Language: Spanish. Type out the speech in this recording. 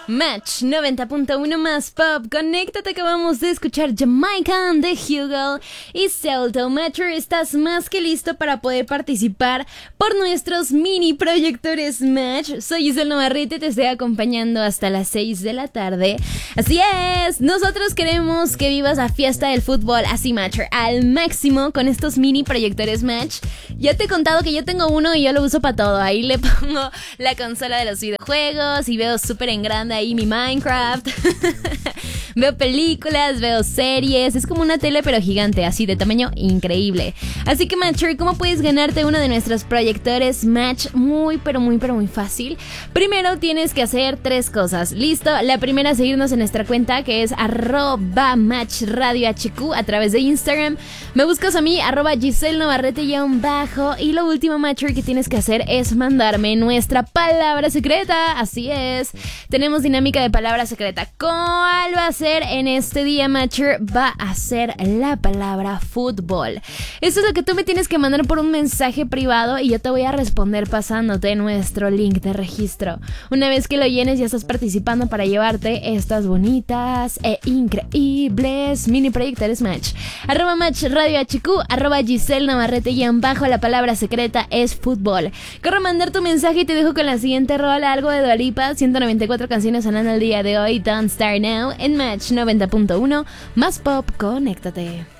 Match 90.1 más pop. Conéctate, acabamos de escuchar Jamaican de Hugo y Celto. Matcher, estás más que listo para poder participar por nuestros mini proyectores Match. Soy Giselle Navarrete, te estoy acompañando hasta las 6 de la tarde. Así es, nosotros queremos que vivas la fiesta del fútbol así, Matcher, al máximo con estos mini proyectores Match. Ya te he contado que yo tengo uno y yo lo uso para todo. Ahí le pongo la consola de los videojuegos y veo súper en grande ahí mi Minecraft. Veo películas, veo series. Es como una tele pero gigante, así de tamaño increíble. Así que, Matcher, ¿cómo puedes ganarte uno de nuestros proyectores Match? Muy fácil. Primero tienes que hacer 3 cosas. ¿Listo? La primera, seguirnos en nuestra cuenta, que es @matchradiohq a través de Instagram. Me buscas a mí, @Giselle Navarrete_bajo. Y lo último, Matcher, que tienes que hacer es mandarme nuestra palabra secreta. Así es, tenemos dinámica de palabra secreta. ¿Cuál va a ser en este día, Matcher? Va a ser la palabra fútbol. Esto es lo que tú me tienes que mandar por un mensaje privado y yo te voy a responder pasándote nuestro link de registro. Una vez que lo llenes, ya estás participando para llevarte estas bonitas e increíbles mini proyectores Match. @matchradiohq, @Giselle Navarrete_bajo. La palabra secreta es fútbol. Corre a mandar tu mensaje y te dejo con la siguiente rola, algo de Dua Lipa. 194 canciones sonando el día de hoy. Don't Start Now en Match 90.1 más pop. Conéctate.